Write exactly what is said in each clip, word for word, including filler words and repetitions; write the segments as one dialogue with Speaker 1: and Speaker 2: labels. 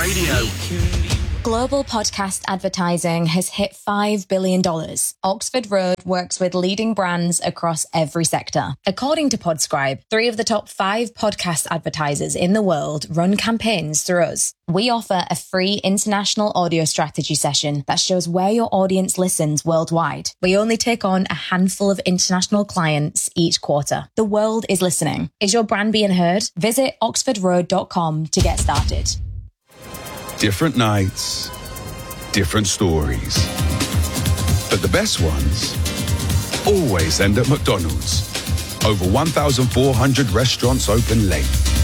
Speaker 1: Radio.
Speaker 2: Global podcast advertising has hit five billion dollars. Oxford Road works with leading brands across every sector. According to Podscribe, three of the top five podcast advertisers in the world run campaigns through us. We offer a free international audio strategy session that shows where your audience listens worldwide. We only take on a handful of international clients each quarter. The world is listening. Is your brand being heard? Visit oxford road dot com to get started.
Speaker 3: Different nights, different stories. But the best ones always end at McDonald's. Over one thousand four hundred restaurants open late.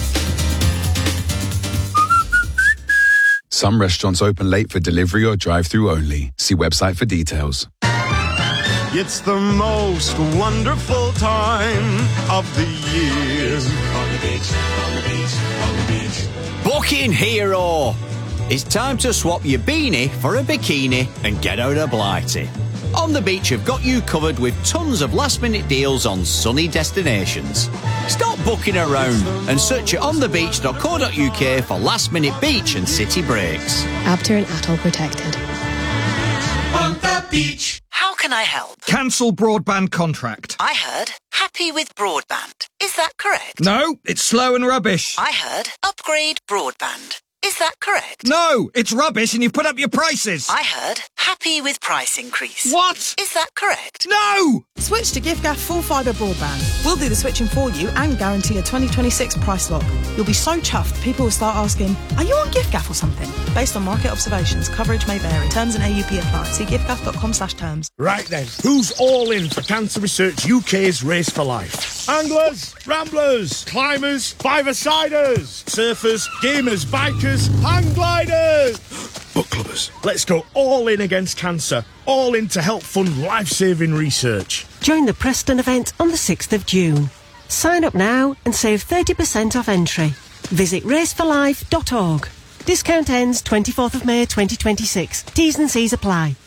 Speaker 3: Some restaurants open late for delivery or drive-through only. See website for details.
Speaker 4: It's the most wonderful time of the year.
Speaker 5: On the beach, on the beach, on the beach.
Speaker 6: Booking Hero. It's time to swap your beanie for a bikini and get out of Blighty. On the Beach have got you covered with tons of last-minute deals on sunny destinations. Stop booking around and search at on the beach dot co dot uk for last-minute beach and city breaks.
Speaker 7: Abter and Atoll protected.
Speaker 5: On the beach.
Speaker 8: How can I help?
Speaker 9: Cancel broadband contract.
Speaker 8: I heard happy with broadband. Is that correct?
Speaker 9: No, it's slow and rubbish.
Speaker 8: I heard upgrade broadband. Is that correct?
Speaker 9: No, it's rubbish and you've put up your prices.
Speaker 8: I heard happy with price increase.
Speaker 9: What?
Speaker 8: Is that correct?
Speaker 9: No!
Speaker 10: Switch to giffgaff full fibre broadband. We'll do the switching for you and guarantee a twenty twenty-six price lock. You'll be so chuffed, people will start asking, are you on giffgaff or something? Based on market observations, coverage may vary. Terms and A U P apply. See giffgaff dot com slash terms.
Speaker 11: Right then, who's all in for Cancer Research U K's Race for Life? Anglers, ramblers, climbers, five-a-siders, surfers, gamers, bikers, hang gliders, book clubbers. Let's go all in against cancer, all in to help fund life-saving research.
Speaker 12: Join the Preston event on the sixth of June. Sign up now and save thirty percent off entry. Visit race for life dot org. Discount ends twenty-fourth of May twenty twenty-six. T's and C's apply.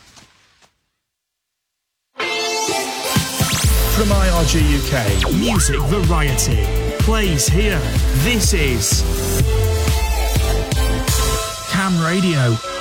Speaker 13: From I R G U K, music variety plays here. This is Cam Radio.